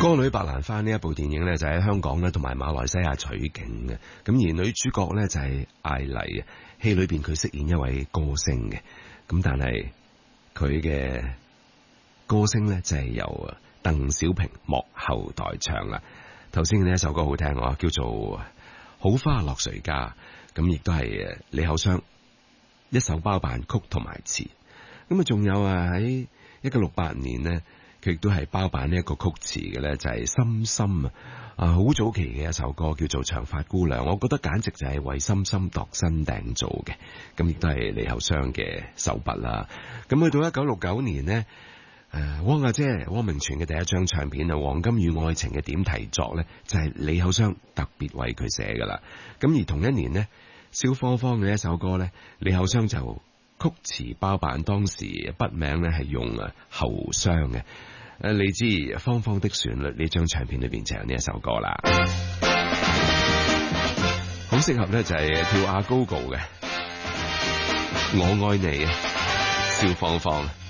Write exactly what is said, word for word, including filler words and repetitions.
歌女白蘭花呢一部電影呢，就喺香港咧同埋馬來西亞取景嘅，咁而女主角呢，就係艾麗啊，戲裏邊佢飾演一位歌星嘅，咁但係佢嘅歌聲呢，就係由鄧小平幕後代唱啦。頭先呢一首歌好聽啊，叫做《好花落誰家》，咁亦都係李厚湘一手包辦曲同埋詞，咁啊仲有啊喺一九六八年呢。佢亦都係包辦呢一個曲詞嘅咧，就係深深啊，啊好早期嘅一首歌叫做《長髮姑娘》，我覺得簡直就係為深深度身訂做嘅，咁亦都係李厚湘嘅手筆啦。咁去到一九六九年呢，誒汪阿姐汪明荃嘅第一張唱片啊，《黃金與愛情》嘅點題作咧，就係李厚湘特別為佢寫噶啦。咁而同一年呢，蕭芳芳嘅一首歌咧，李厚湘就曲詞包辦，當時筆名咧係用啊後湘嘅。誒，你知芳芳的旋律呢張唱片裏邊就有呢一首歌啦，好適合咧就係跳阿高高嘅，我愛你啊，蕭芳芳。